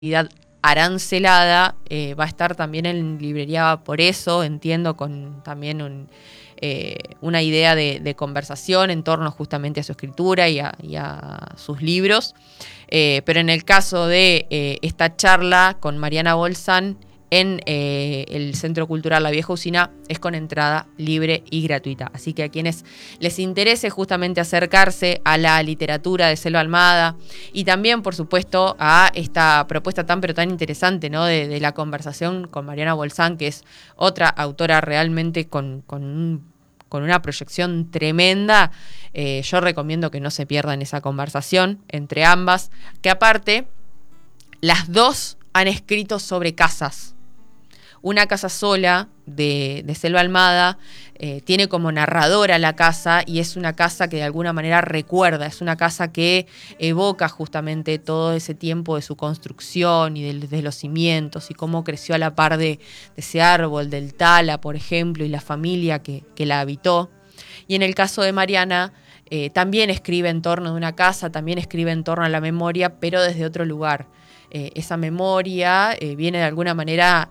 arancelada, va a estar también en librería Por Eso, entiendo, con también una idea de conversación en torno justamente a su escritura y a sus libros. Pero en el caso de esta charla con Mariana Bolzan en el Centro Cultural La Vieja Usina, es con entrada libre y gratuita. Así que a quienes les interese justamente acercarse a la literatura de Selva Almada y también, por supuesto, a esta propuesta tan pero tan interesante, ¿no? de la conversación con Mariana Bolzan, que es otra autora realmente con una proyección tremenda, yo recomiendo que no se pierdan esa conversación entre ambas, que aparte, las dos han escrito sobre casas. Una casa sola de Selva Almada tiene como narradora la casa, y es una casa que de alguna manera recuerda, es una casa que evoca justamente todo ese tiempo de su construcción y de los cimientos y cómo creció a la par de ese árbol, del tala, por ejemplo, y la familia que la habitó. Y en el caso de Mariana, también escribe en torno de una casa, también escribe en torno a la memoria, pero desde otro lugar. Esa memoria viene de alguna manera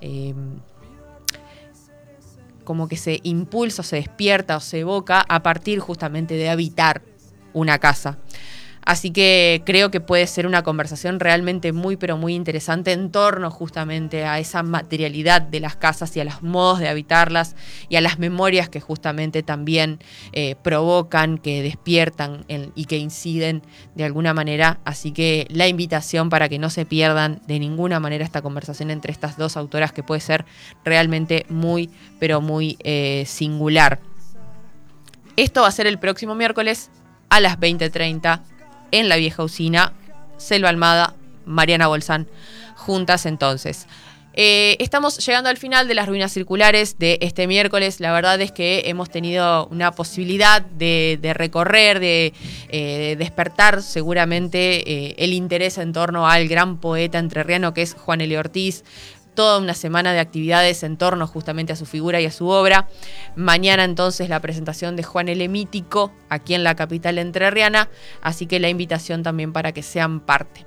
como que se impulsa, o se despierta o se evoca a partir justamente de habitar una casa. Así que creo que puede ser una conversación realmente muy, pero muy interesante en torno justamente a esa materialidad de las casas y a los modos de habitarlas y a las memorias que justamente también provocan, que despiertan y que inciden de alguna manera. Así que la invitación para que no se pierdan de ninguna manera esta conversación entre estas dos autoras, que puede ser realmente muy, pero muy singular. Esto va a ser el próximo miércoles a las 20:30 en La Vieja Usina, Selva Almada, Mariana Bolzan, juntas entonces. Estamos llegando al final de las ruinas circulares de este miércoles. La verdad es que hemos tenido una posibilidad de recorrer, de despertar seguramente el interés en torno al gran poeta entrerriano que es Juan L. Ortiz. Toda una semana de actividades en torno justamente a su figura y a su obra. Mañana entonces la presentación de Juan L. Mítico aquí en la capital entrerriana, así que la invitación también para que sean parte.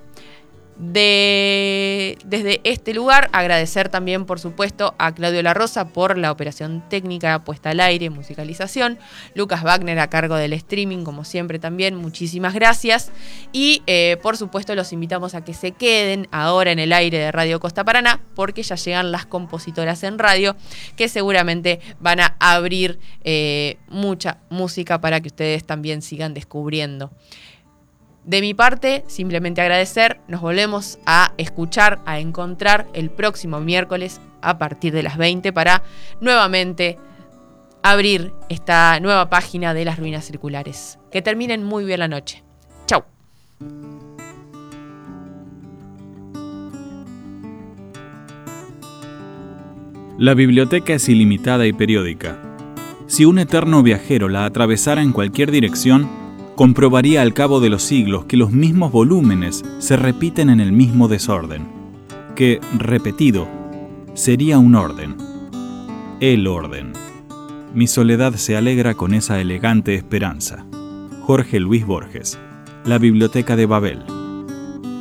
Desde este lugar agradecer también, por supuesto, a Claudio La Rosa por la operación técnica, puesta al aire, musicalización, Lucas Wagner a cargo del streaming, como siempre también, muchísimas gracias. Y por supuesto los invitamos a que se queden ahora en el aire de Radio Costa Paraná, porque ya llegan las compositoras en radio, que seguramente van a abrir mucha música para que ustedes también sigan descubriendo. De mi parte, simplemente agradecer. Nos volvemos a escuchar, a encontrar el próximo miércoles a partir de las 20 para nuevamente abrir esta nueva página de las ruinas circulares. Que terminen muy bien la noche. Chau. La biblioteca es ilimitada y periódica. Si un eterno viajero la atravesara en cualquier dirección, comprobaría al cabo de los siglos que los mismos volúmenes se repiten en el mismo desorden, que, repetido, sería un orden. El orden. Mi soledad se alegra con esa elegante esperanza. Jorge Luis Borges. La Biblioteca de Babel.